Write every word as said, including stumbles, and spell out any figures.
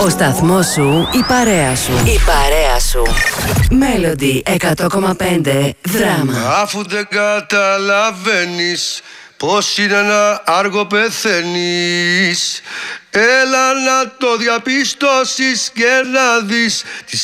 Ο σταθμός σου, η παρέα σου. Η παρέα σου. Μέλοντι εκατό κόμμα πέντε δράμα. Αφού δεν καταλαβαίνεις πως είναι να άργο πεθαίνεις, έλα να το διαπιστώσεις και να δεις